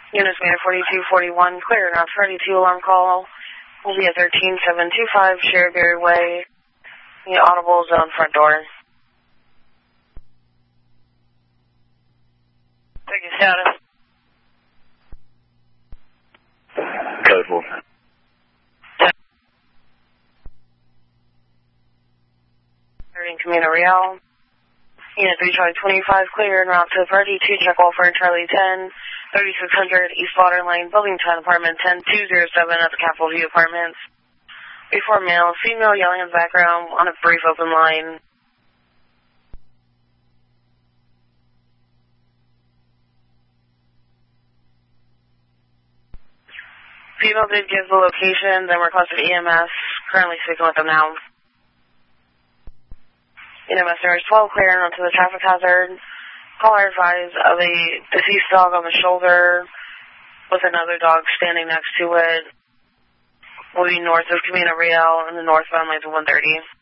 Units made at 4241, clear. Now 32 alarm call. Will be at 13725 Sherryberry Way, the audible zone front door. Take your status. Code 4. Camino Real. Unit 3 Charlie 25, clear en route to Party 2 check welfare Charlie 10, 3600 East Water Lane, Building 10, Apartment 10207 at the Capitol View Apartments. Before male, female yelling in the background on a brief open line. Female did give the location, then requested EMS. Currently speaking with them now. EMS nurse 12 clear onto the traffic hazard. Caller advised of a deceased dog on the shoulder with another dog standing next to it. Will be north of Camino Real in the northbound lanes of 130.